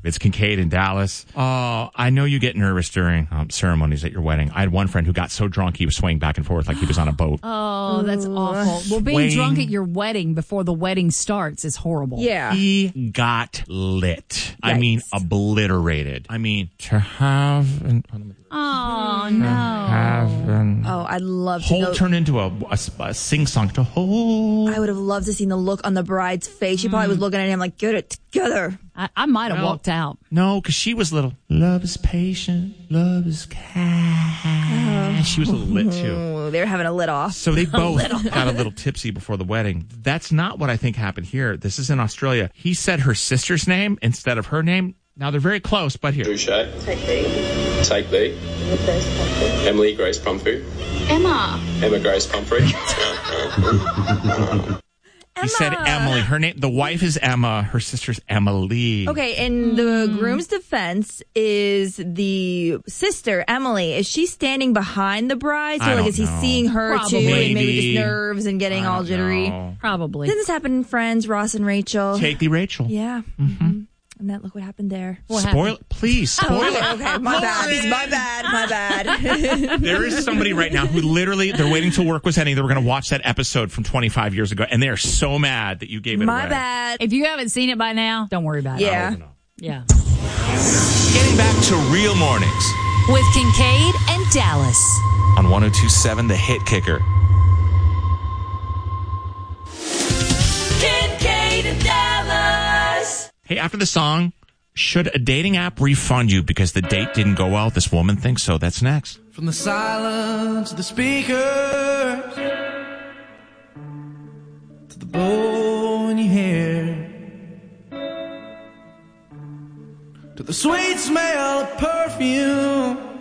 It's Kincaid in Dallas. Oh, I know you get nervous during ceremonies at your wedding. I had one friend who got so drunk he was swaying back and forth like he was on a boat. Oh, that's awful. Well, being drunk at your wedding before the wedding starts is horrible. Yeah. He got lit. Yikes. I mean, obliterated. I mean, to have... Oh, no. Oh, I'd love to Hold turned into a sing-song to hold. I would have loved to see the look on the bride's face. She probably was looking at him like, get it together. I might have walked out. No, because she was little. Love is patient. Love is kind. She was a little lit, too. They were having a lit off. So they both got a little tipsy before the wedding. That's not what I think happened here. This is in Australia. He said her sister's name instead of her name. Now, they're very close, but here. Boucher. Take B. Emily Grace Pumphrey. Emma Grace Pumphrey. He said Emily. Her name, the wife is Emma. Her sister's Emily. Okay, in the groom's defense, is the sister, Emily, is she standing behind the bride? So, is he seeing her too? Probably. And maybe just nerves and getting all jittery? Probably. Didn't this happen in Friends, Ross and Rachel? Katie Rachel. Yeah. Mm-hmm. And that, look what happened there. Please, spoil it. Okay, my bad. There is somebody right now who literally, they're waiting till work was ending. They were going to watch that episode from 25 years ago, and they are so mad that you gave it away. My bad. If you haven't seen it by now, don't worry about it. Yeah. Yeah. Getting back to Real Mornings With Kincaid and Dallas. on 102.7 The Hit Kicker. Kincaid and Dallas. Hey, after the song, should a dating app refund you because the date didn't go well? This woman thinks so. That's next. From the silence of the speakers to the blow in your hair to the sweet smell of perfume